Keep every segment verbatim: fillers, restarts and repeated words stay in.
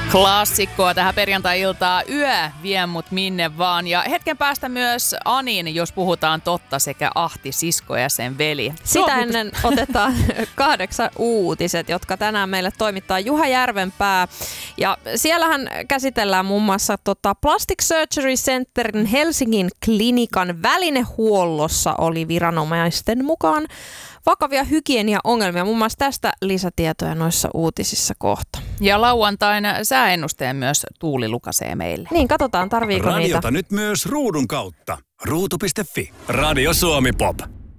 Klassikkoa tähän perjantai-iltaan. Yö vie mut minne vaan. Ja hetken päästä myös Anin, jos puhutaan totta, sekä Ahti, sisko ja sen veli. Sitä ennen otetaan kahdeksan uutiset, jotka tänään meille toimittaa Juha Järvenpää. Ja siellähän käsitellään muun muassa tota Plastic Surgery Centerin Helsingin klinikan välinehuollossa oli viranomaisten mukaan vakavia hygieniaongelmia. Muun muassa tästä lisätietoja noissa uutisissa kohta. Ja lauantain sääennusteen myös Tuuli lukasee meille. Niin, katsotaan tarviiko Radiota niitä. Radiota nyt myös ruudun kautta. Ruutu piste fi. Radio Suomi Pop.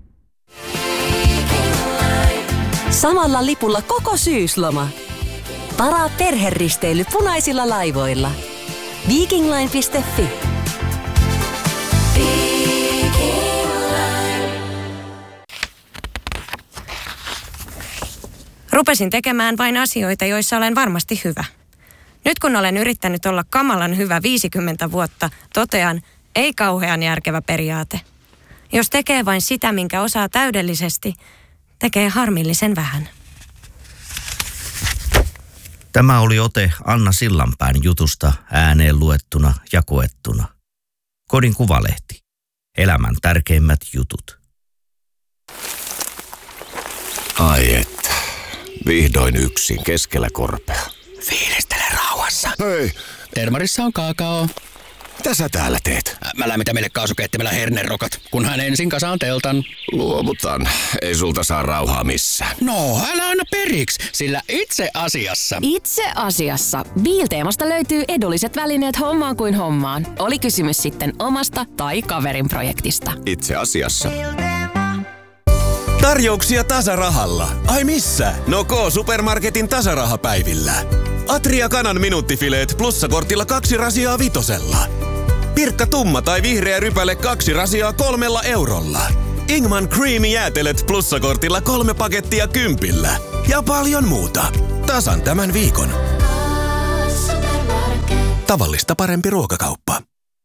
Samalla lipulla koko syysloma. Varaa perheristeily punaisilla laivoilla. Vikingline piste fi. Rupesin tekemään vain asioita, joissa olen varmasti hyvä. Nyt kun olen yrittänyt olla kamalan hyvä viisikymmentä vuotta, totean, ei kauhean järkevä periaate. Jos tekee vain sitä, minkä osaa täydellisesti, tekee harmillisen vähän. Tämä oli ote Anna Sillanpään jutusta ääneen luettuna ja koettuna. Kodin Kuvalehti. Elämän tärkeimmät jutut. Ai että. Vihdoin yksin keskellä korpea. Fiilistele rauhassa. Hei. Termarissa on kaakao. Mitä sä täällä teet? Mä lämmitän meille kaasukeittimellä hernerokat, kunhan ensin kasaan teltan. Luovutan. Ei sulta saa rauhaa missään. No, älä anna periksi, sillä itse asiassa... Itse asiassa. Biilteemasta löytyy edulliset välineet hommaan kuin hommaan. Oli kysymys sitten omasta tai kaverin projektista. Itse asiassa. Tarjouksia tasarahalla. Ai missä? No K-Supermarketin tasarahapäivillä. Atria kanan minuuttifileet plussakortilla kaksi rasiaa vitosella. Pirkka tumma tai vihreä rypäle kaksi rasiaa kolmella eurolla. Ingman Creamy jäätelet plussakortilla kolme pakettia kympillä. Ja paljon muuta. Tasan tämän viikon. Tavallista parempi ruokakauppa.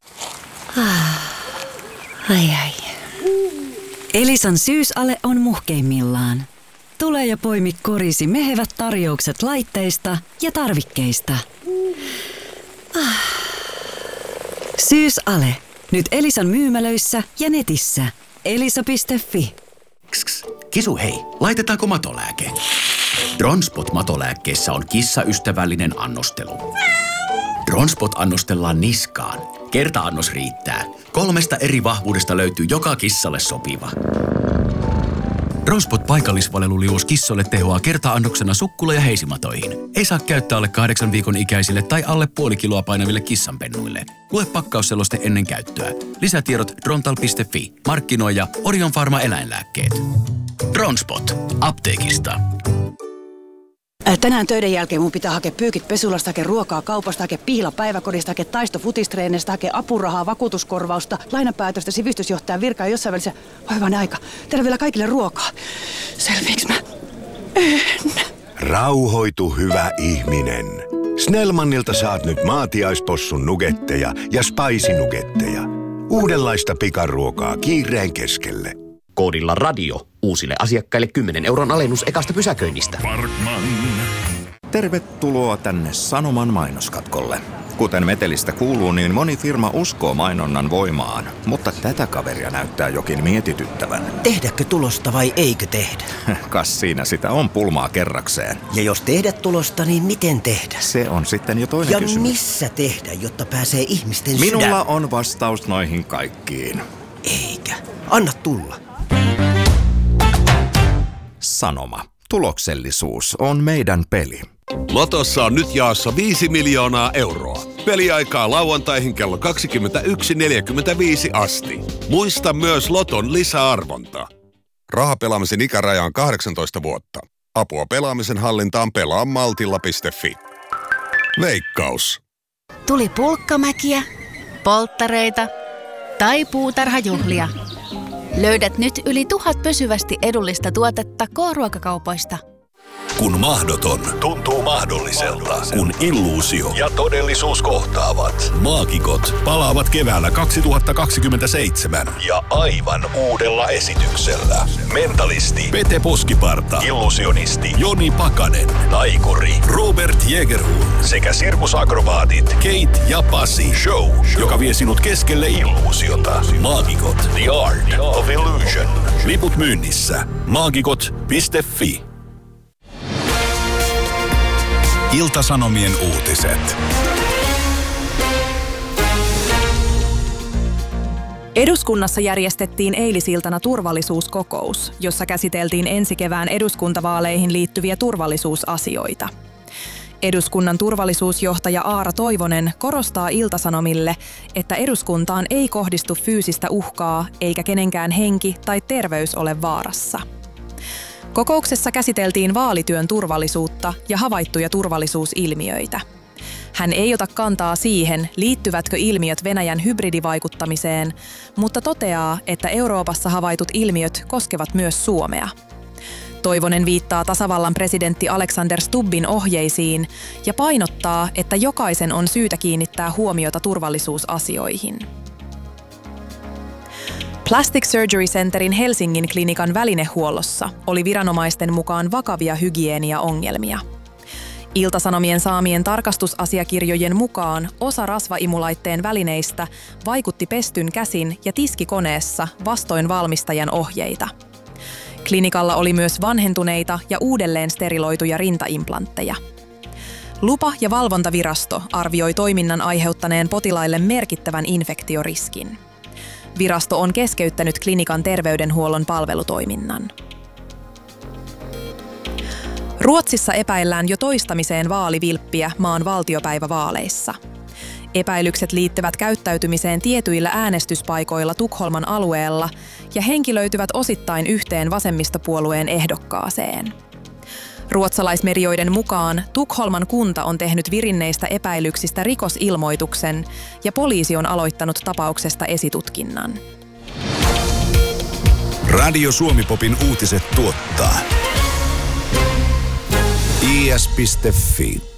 Ai ai. Elisan syysale on muhkeimmillaan. Tule ja poimi korisi mehevät tarjoukset laitteista ja tarvikkeista. Ah. Syysale. Nyt Elisan myymälöissä ja netissä. elisa piste fi. Kss, kisu hei, laitetaanko matolääke? Dronspot matolääkkeessä on kissaystävällinen annostelu. Dronspot annostellaan niskaan. Kerta-annos riittää. Kolmesta eri vahvuudesta löytyy joka kissalle sopiva. Dronspot paikallisvaleluliuos kissoille tehoaa kerta-annoksena sukkula- ja heisimatoihin. Ei saa käyttää alle kahdeksan viikon ikäisille tai alle puoli kiloa painaville kissanpennuille. Lue pakkausseloste ennen käyttöä. Lisätiedot drontal piste fi. Markkinoija Orion Pharma eläinlääkkeet. Dronspot. Apteekista. Tänään töiden jälkeen mun pitää hakea pyykit pesulasta, hakea ruokaa kaupasta, hakea pihla päiväkodista, hakea taisto futistreenistä, hakea apurahaa, vakuutuskorvausta, lainapäätöstä, sivistysjohtajan virkaa ja jossain välissä. Vai hyvänä aika. Tehdään vielä kaikille ruokaa. Selviiks mä? En. Rauhoitu, hyvä ihminen. Snellmanilta saat nyt maatiaispossun nugetteja ja spicy-nugetteja. Uudenlaista pikaruokaa kiireen keskelle. Koodilla radio uusille asiakkaille kymmenen euron alennus ekasta pysäköinnistä. Parkman. Tervetuloa tänne Sanoman mainoskatkolle. Kuten metelistä kuuluu, niin moni firma uskoo mainonnan voimaan, mutta tätä kaveria näyttää jokin mietityttävän. Tehdäkö tulosta vai eikö tehdä? Kas siinä sitä on pulmaa kerrakseen. Ja jos tehdä tulosta, niin miten tehdä? Se on sitten jo toinen ja kysymys. Ja missä tehdä, jotta pääsee ihmisten sydän? Minulla on vastaus noihin kaikkiin. Eikä. Anna tulla. Sanoma. Tuloksellisuus on meidän peli. Lotossa on nyt jaossa viisi miljoonaa euroa. Peliaikaa lauantaihin kello kaksikymmentäyksi neljäkymmentäviisi asti. Muista myös Loton lisäarvonta. Rahapelaamisen ikäraja on kahdeksantoista vuotta. Apua pelaamisen hallintaan pelaa maltilla piste fi. Veikkaus. Tuli pulkkamäkiä, polttareita tai puutarhajuhlia. Löydät nyt yli tuhat pysyvästi edullista tuotetta K-ruokakaupoista. Kun mahdoton tuntuu mahdolliselta. Kun illuusio ja todellisuus kohtaavat. Maagikot palaavat keväällä kaksituhattakaksikymmentäseitsemän. Ja aivan uudella esityksellä. Mentalisti Pete Poskiparta. Illusionisti Joni Pakanen. Taikuri Robert Jägerhul. Sekä sirkusakrobaatit Kate ja Pasi. Show, joka vie sinut keskelle illuusiota. Maagikot. The Art of Illusion. Liput myynnissä. maagikot piste fi. Ilta-Sanomien uutiset. Eduskunnassa järjestettiin eilisiltana turvallisuuskokous, jossa käsiteltiin ensi kevään eduskuntavaaleihin liittyviä turvallisuusasioita. Eduskunnan turvallisuusjohtaja Aara Toivonen korostaa Ilta-Sanomille, että eduskuntaan ei kohdistu fyysistä uhkaa eikä kenenkään henki tai terveys ole vaarassa. Kokouksessa käsiteltiin vaalityön turvallisuutta ja havaittuja turvallisuusilmiöitä. Hän ei ota kantaa siihen, liittyvätkö ilmiöt Venäjän hybridivaikuttamiseen, mutta toteaa, että Euroopassa havaitut ilmiöt koskevat myös Suomea. Toivonen viittaa tasavallan presidentti Alexander Stubbin ohjeisiin ja painottaa, että jokaisen on syytä kiinnittää huomiota turvallisuusasioihin. Plastic Surgery Centerin Helsingin klinikan välinehuollossa oli viranomaisten mukaan vakavia hygieniaongelmia. Ilta-Sanomien saamien tarkastusasiakirjojen mukaan osa rasvaimulaitteen välineistä vaikutti pestyn käsin ja tiskikoneessa vastoin valmistajan ohjeita. Klinikalla oli myös vanhentuneita ja uudelleen steriloituja rintaimplantteja. Lupa- ja valvontavirasto arvioi toiminnan aiheuttaneen potilaille merkittävän infektioriskin. Virasto on keskeyttänyt klinikan terveydenhuollon palvelutoiminnan. Ruotsissa epäillään jo toistamiseen vaalivilppiä maan valtiopäivävaaleissa. Epäilykset liittyvät käyttäytymiseen tietyillä äänestyspaikoilla Tukholman alueella ja henkilöityvät osittain yhteen vasemmistopuolueen ehdokkaaseen. Ruotsalaismedioiden mukaan Tukholman kunta on tehnyt virinneistä epäilyksistä rikosilmoituksen ja poliisi on aloittanut tapauksesta esitutkinnan. Radio Suomi-popin uutiset tuottaa I S piste fi.